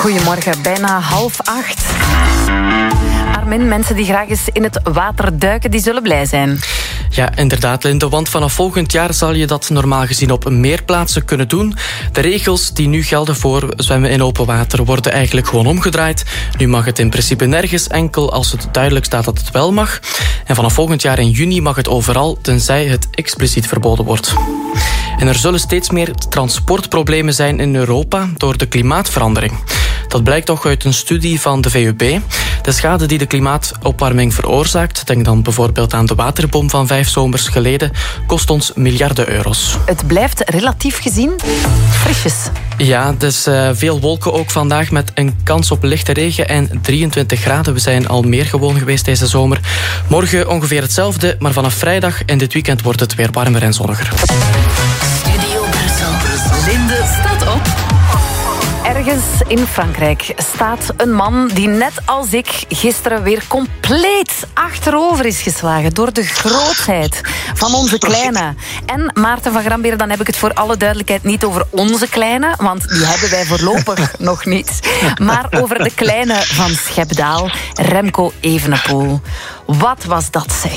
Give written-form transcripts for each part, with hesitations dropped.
Goedemorgen, bijna 7:30. Armin, mensen die graag eens in het water duiken, die zullen blij zijn. Ja, inderdaad, Linde, want vanaf volgend jaar zal je dat normaal gezien op meer plaatsen kunnen doen. De regels die nu gelden voor zwemmen in open water worden eigenlijk gewoon omgedraaid. Nu mag het in principe nergens, enkel als het duidelijk staat dat het wel mag. En vanaf volgend jaar in juni mag het overal, tenzij het expliciet verboden wordt. En er zullen steeds meer transportproblemen zijn in Europa door de klimaatverandering. Dat blijkt toch uit een studie van de VUB. De schade die de klimaatopwarming veroorzaakt, denk dan bijvoorbeeld aan de waterbom van 5 zomers geleden, kost ons miljarden euro's. Het blijft relatief gezien frisjes. Ja, dus veel wolken ook vandaag met een kans op lichte regen en 23 graden. We zijn al meer gewoon geweest deze zomer. Morgen ongeveer hetzelfde, maar vanaf vrijdag en dit weekend wordt het weer warmer en zonniger. Studio Brussel. Linde staat op. Ergens in Frankrijk staat een man die net als ik gisteren weer compleet achterover is geslagen door de grootheid van onze kleine. En Maarten van Gramberen, dan heb ik het voor alle duidelijkheid niet over onze kleine, want die hebben wij voorlopig nog niet. Maar over de kleine van Schepdaal, Remco Evenepoel. Wat was dat, zeg?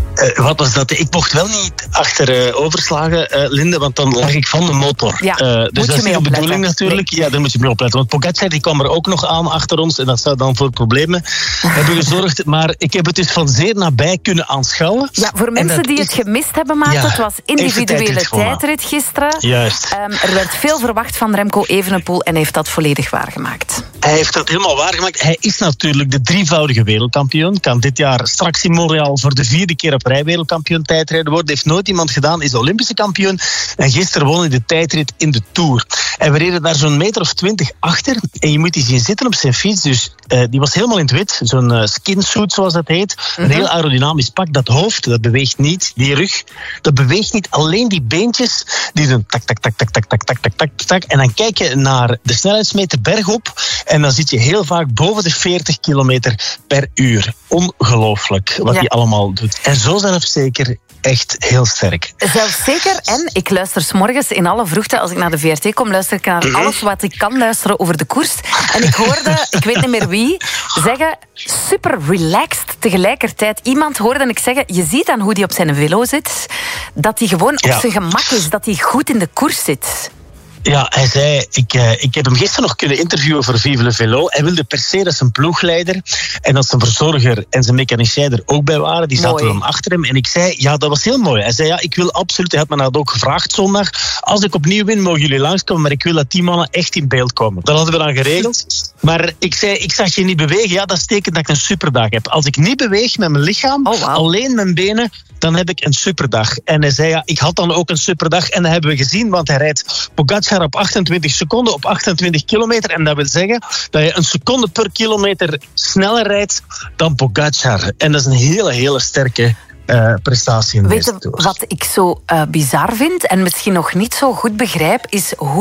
Wat was dat? Ik mocht wel niet achteroverslagen, Linde, want dan lag ik van de motor. Ja, dus dat is niet de bedoeling natuurlijk. Nee. Ja, daar moet je mee opletten. Want Pogacar die kwam er ook nog aan achter ons en dat zou dan voor problemen hebben gezorgd. Maar ik heb het dus van zeer nabij kunnen aanschouwen. Ja, voor mensen die het gemist hebben, Maarten, het was individuele tijdrit gisteren. Juist. Er werd veel verwacht van Remco Evenepoel en heeft dat volledig waargemaakt. Hij heeft dat helemaal waargemaakt. Hij is natuurlijk de drievoudige wereldkampioen. Kan dit jaar straks in Montreal voor de 4e keer op rij wereldkampioen tijdrijden worden. Heeft nooit iemand gedaan, is Olympische kampioen. En gisteren won hij de tijdrit in de Tour. En we reden daar zo'n meter of 20 achter. En je moet die zien zitten op zijn fiets. Dus die was helemaal in het wit. Zo'n skinsuit, zoals dat heet. Een heel aerodynamisch pak. Dat hoofd, dat beweegt niet. Die rug, dat beweegt niet. Alleen die beentjes, die doen tak, tak, tak, tak, tak, tak, tak, tak, tak, tak. En dan kijk je naar de snelheidsmeter bergop. En dan zit je heel vaak boven de 40 kilometer per uur. Ongelooflijk wat hij allemaal doet. En zo zelfzeker, echt heel sterk. Zelfzeker. En ik luister 's morgens in alle vroegte, als ik naar de VRT kom, luister ik naar alles wat ik kan luisteren over de koers. En ik hoorde, ik weet niet meer wie, zeggen, super relaxed tegelijkertijd. Iemand hoorde ik zeggen, je ziet aan hoe hij op zijn velo zit, dat hij gewoon op zijn gemak is, dat hij goed in de koers zit. Ja, hij zei, ik heb hem gisteren nog kunnen interviewen voor Vive le Velo. Hij wilde per se dat zijn ploegleider en dat zijn verzorger en zijn mechanicien er ook bij waren. Die zaten dan achter hem. En ik zei, ja, dat was heel mooi. Hij zei, ja, ik wil absoluut, hij had me dat ook gevraagd zondag, als ik opnieuw win, mogen jullie langskomen, maar ik wil dat die mannen echt in beeld komen. Dat hadden we dan geregeld. Maar ik zei, ik zag je niet bewegen. Ja, dat betekent dat ik een superdag heb. Als ik niet beweeg met mijn lichaam, alleen mijn benen, dan heb ik een superdag. En hij zei, ja, ik had dan ook een superdag. En dat hebben we gezien, want hij rijdt Pogacar op 28 seconden op 28 kilometer. En dat wil zeggen dat je een seconde per kilometer sneller rijdt dan Pogacar. En dat is een hele sterke prestatie in deze Tour. Weet je wat ik zo bizar vind en misschien nog niet zo goed begrijp, is hoe